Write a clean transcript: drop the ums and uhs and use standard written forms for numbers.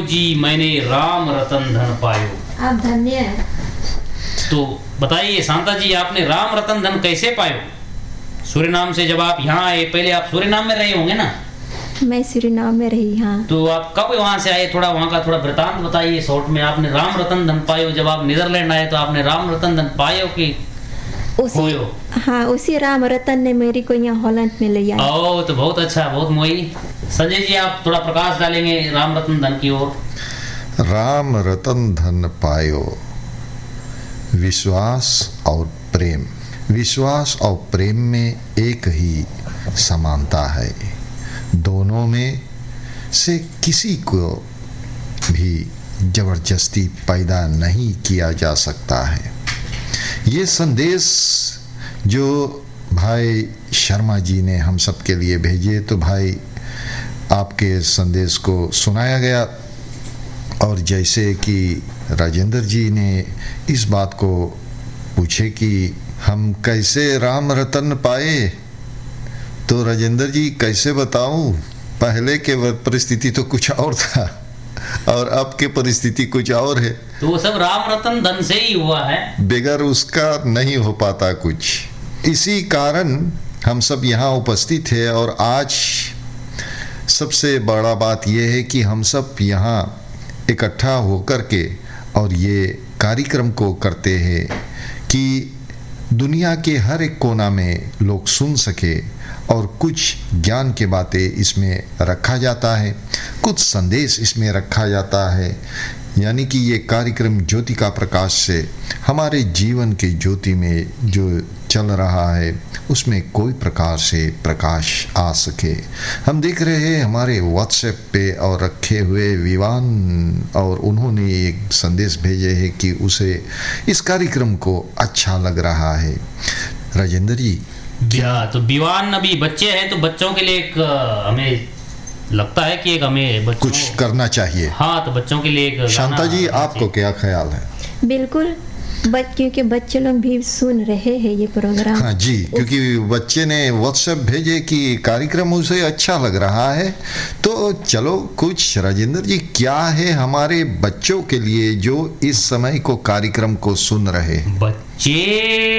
जी मैंने राम रतन धन पायो। आप धन्य हैं। तो बताइए शांता जी, आपने राम रतन धन कैसे पायो? सूरीनाम से जब आप यहाँ आए, पहले आप सूरीनाम में रहे होंगे ना? मैं सूरीनाम में रही, हाँ। तो आप कब वहाँ से आए, थोड़ा वहाँ का थोड़ा वृतांत बताइए शॉर्ट में। आपने राम रतन धन पायो, जब आप नीदरलैंड आए तो आपने राम रतन धन पायो कि खोयो? हाँ, उसी राम रतन ने मेरी को यहाँ हॉलैंड में ले आया। ओ तो बहुत अच्छा, बहुत मोही। संजय जी आप थोड़ा प्रकाश डालेंगे राम रतन धन की ओर। राम रतन धन पायो, विश्वास और प्रेम। विश्वास और प्रेम में एक ही समानता है। दोनों में से किसी को भी जबरदस्ती पैदा नहीं किया जा सकता है। ये संदेश जो भाई शर्मा जी ने हम सब के लिए भेजे, तो भाई आपके संदेश को सुनाया गया, और जैसे कि राजेंद्र जी ने इस बात को पूछे कि हम कैसे राम रतन पाए, तो राजेंद्र जी कैसे बताऊं, पहले के परिस्थिति तो कुछ और था और अब के परिस्थिति कुछ और है। तो वो सब राम रतन धन से ही हुआ है, बगैर उसका नहीं हो पाता कुछ। इसी कारण हम सब यहाँ उपस्थित है, और आज सबसे बड़ा बात यह है कि हम सब यहाँ इकट्ठा होकर के और ये कार्यक्रम को करते हैं कि दुनिया के हर एक कोना में लोग सुन सके, और कुछ ज्ञान के बातें इसमें रखा जाता है, कुछ संदेश इसमें रखा जाता है। यानी कि ये कार्यक्रम ज्योति का प्रकाश से हमारे जीवन के ज्योति में जो चल रहा है उसमें कोई प्रकार से प्रकाश आ सके। हम देख रहे हैं हमारे व्हाट्सएप पे और रखे हुए विवान, और उन्होंने एक संदेश भेजे है कि उसे इस कार्यक्रम को अच्छा लग रहा है। राजेंद्र जी तो विवान अभी बच्चे हैं, तो बच्चों के लिए एक हमें लगता है कि एक हमें कुछ करना चाहिए। हाँ, तो बच्चों के लिए एक शांता जी आपको क्या ख्याल है? बिल्कुल, क्योंकि बच्चे लोग भी सुन रहे हैं ये प्रोग्राम। हाँ जी, क्योंकि बच्चे ने व्हाट्सएप भेजे कि कार्यक्रम उसे अच्छा लग रहा है, तो चलो कुछ राजेंद्र जी क्या है हमारे बच्चों के लिए जो इस समय को कार्यक्रम को सुन रहे? बच्चे